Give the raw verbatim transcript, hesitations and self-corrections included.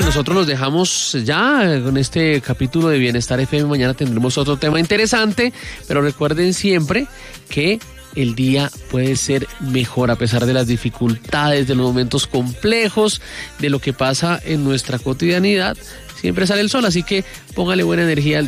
nosotros los dejamos ya con este capítulo de Bienestar F M. Mañana tendremos otro tema interesante, pero recuerden siempre que el día puede ser mejor a pesar de las dificultades, de los momentos complejos, de lo que pasa en nuestra cotidianidad. Siempre sale el sol, así que póngale buena energía al día.